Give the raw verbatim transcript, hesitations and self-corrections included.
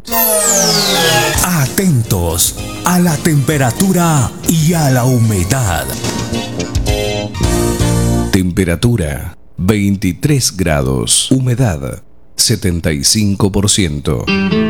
Atentos a la temperatura y a la humedad. Temperatura veintitrés grados. Humedad setenta y cinco por ciento.